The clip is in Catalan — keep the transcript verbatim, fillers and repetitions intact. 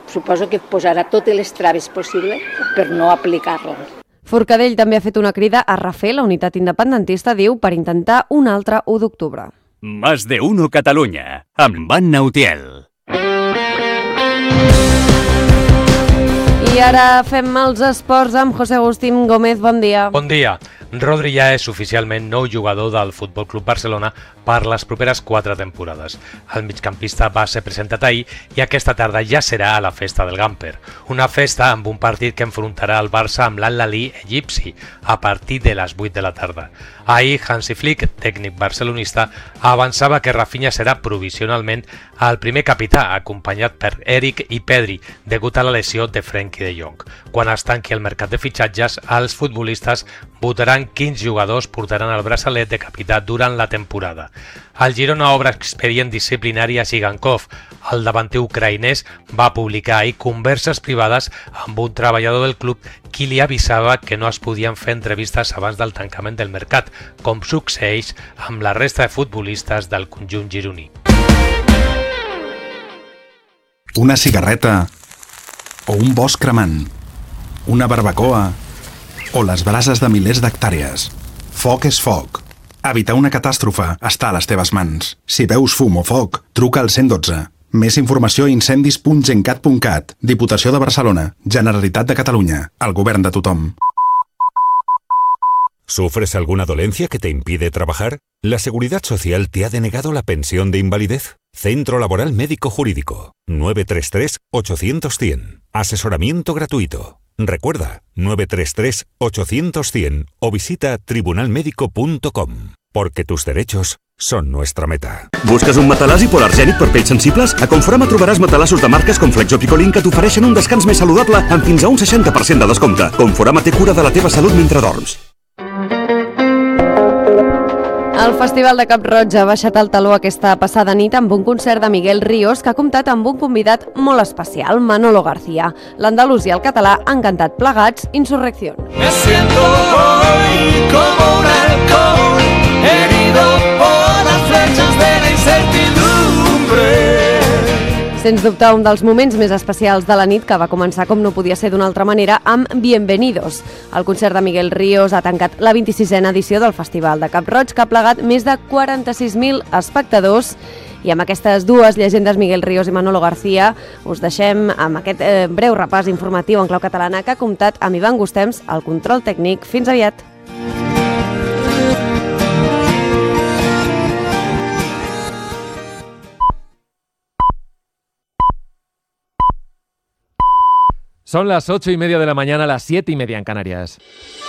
suposo que posarà totes les traves possibles per no aplicar-la. Forcadell també ha fet una crida a refer la unitat independentista, diu, per intentar un altre u d'octubre. Más de uno Catalunya, amb Anna Utiel. I ara fem els esports amb José Agustín Gómez. Bon dia. Bon dia. Rodri ja és oficialment nou jugador del Futbol Club Barcelona per les properes quatre temporades. El migcampista va ser presentat ahir i aquesta tarda ja serà a la festa del Gamper. Una festa amb un partit que enfrontarà el Barça amb l'Al-Ahly egipci a partir de les vuit de la tarda. Ahir, Hansi Flick, tècnic barcelonista, avançava que Rafinha serà provisionalment el primer capità, acompanyat per Eric i Pedri, degut a la lesió de Frenkie de Jong. Quan es tanqui el mercat de fitxatges, els futbolistes votaran quins jugadors portaran el braçalet de capità durant la temporada. El Girona obre expedient disciplinari a Zigankov. El davanter ucraïnès va publicar ahir converses privades amb un treballador del club qui li avisava que no es podien fer entrevistes abans del tancament del mercat, com succeeix amb la resta de futbolistes del conjunt gironí. Una cigarreta o un bosc cremant, una barbacoa o les brases de milers d'hectàrees. Foc és foc. Evitar una catàstrofe està a les teves mans. Si veus fum o foc, truca al cent dotze. Més informació a incendis punt gencat punt cat. Diputació de Barcelona. Generalitat de Catalunya. El govern de tothom. ¿Sufres alguna dolencia que te impide trabajar? La Seguridad Social te ha denegado la pensión de invalidez. Centro Laboral Médico Jurídico. nueve tres tres, ocho cero cero, cien. Asesoramiento gratuito. Recuerda, nueve tres tres, ocho cero cero, cien o visita tribunal médico punto com. Porque tus derechos són nostra meta. Busques un matalàs hipoalergènic per pells sensibles? A Conforama trobaràs matalassos de marques com Flex o Picolín que t'ofereixen un descans més saludable amb fins a un seixanta per cent de descompte. Conforama té cura de la teva salut mentre dorms. El Festival de Cap-roig ha baixat el taló aquesta passada nit amb un concert de Miguel Ríos que ha comptat amb un convidat molt especial, Manolo García. L'andalús i el català han cantat plegats Insurrección. Me siento hoy como un halcón herido por las flechas de la incertidumbre. Sens dubte, un dels moments més especials de la nit, que va començar com no podia ser d'una altra manera amb Bienvenidos. El concert de Miguel Ríos ha tancat la vint-i-sisena edició del Festival de Cap-roig, que ha plegat més de quaranta-sis mil espectadors. I amb aquestes dues llegendes, Miguel Ríos i Manolo García, us deixem amb aquest eh, breu repàs informatiu en clau catalana que ha comptat amb Ivan Gustems, el control tècnic. Fins aviat! Son las ocho y media de la mañana, las siete y media en Canarias.